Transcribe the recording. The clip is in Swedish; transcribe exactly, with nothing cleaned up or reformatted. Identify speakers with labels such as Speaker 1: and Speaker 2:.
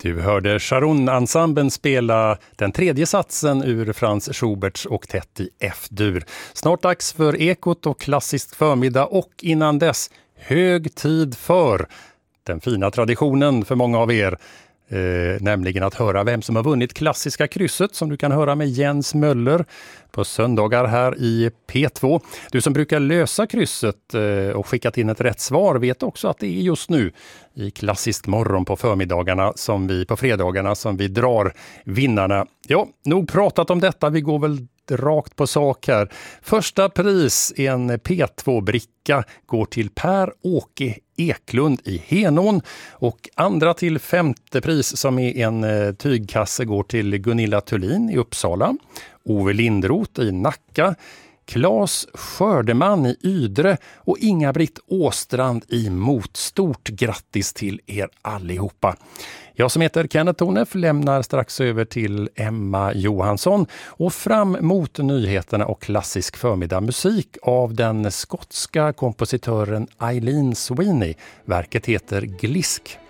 Speaker 1: Du hörde Sharon-ensemblen spela den tredje satsen ur Franz Schuberts oktett i F-dur. Snart dags för Ekot och klassisk förmiddag, och innan dess hög tid för den fina traditionen för många av er. Eh, nämligen att höra vem som har vunnit klassiska krysset, som du kan höra med Jens Möller på söndagar här i P två. Du som brukar lösa krysset eh, och skickat in ett rätt svar vet också att det är just nu i klassisk morgon på förmiddagarna som vi på fredagarna som vi drar vinnarna. Ja, nog pratat om detta, vi går väl rakt på sak här. Första pris, en P två-bricka, går till Per-Åke Eklund i Henån, och andra till femte pris, som är en eh, tygkasse, går till Gunilla Thulin i Uppsala, Ove Lindroth i Nacka, Claes Skördeman i Ydre och Inga-Britt Åstrand i Mot. Stort grattis till er allihopa. Jag som heter Kenneth Tornef lämnar strax över till Emma Johansson och fram mot nyheterna och klassisk förmiddag musik av den skotska kompositören Eileen Sweeney. Verket heter Glisk.